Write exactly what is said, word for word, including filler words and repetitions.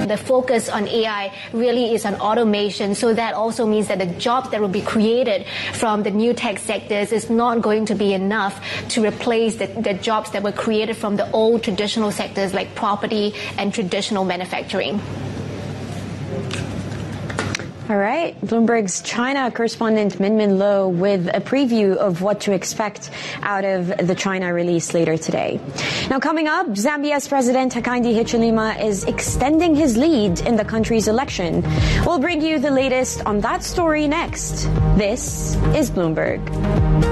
the focus on A I really is on automation. So that also means that the jobs that will be created from the new tech sectors is not going to be enough to replace the, the jobs that were created from the old traditional sectors like property and traditional manufacturing. All right. Bloomberg's China correspondent Min-Min Lo with a preview of what to expect out of the China release later today. Now, coming up, Zambia's President Hakainde Hichilema is extending his lead in the country's election. We'll bring you the latest on that story next. This is Bloomberg.